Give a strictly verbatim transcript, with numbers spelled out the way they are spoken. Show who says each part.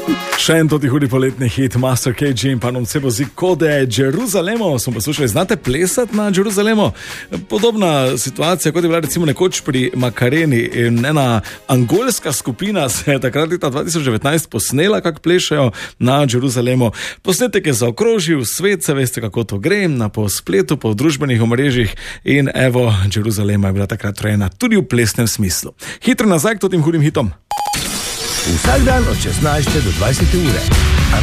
Speaker 1: Še en toti hudi poletni hit Master K G in pa nam se vozi kode Jeruzalemo. Smo poslušali, znate plesati na Jeruzalemo? Podobna situacija, kot je bila recimo nekoč pri Makareni. In ena angolska skupina se je takrat leta dva tisoč devetnajst posnela, kako plešajo na Jeruzalemo. Posnetek je zaokrožil svet, se veste, kako to gre, na po spletu, po družbenih omrežjih in evo, Jeruzalema je bila takrat rojena tudi v plesnem smislu. Hitro nazaj k totim hudim hitom.
Speaker 2: Vsak dan od šestnajste do dvajsete ure.